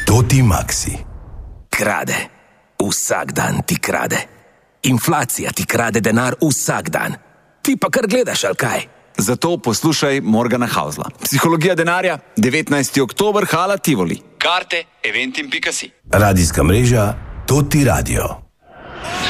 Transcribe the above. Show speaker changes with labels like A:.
A: Toti Maxi.
B: Krade. Vsak dan ti krade. Inflacija ti krade denar vsak dan. Ti pa kar gledaš, ali kaj?
C: Zato poslušaj Morgana Hausla. Psihologija denarja, 19. oktober, Hala Tivoli. Karte eventim.si.
A: Radijska mreža Toti Radio.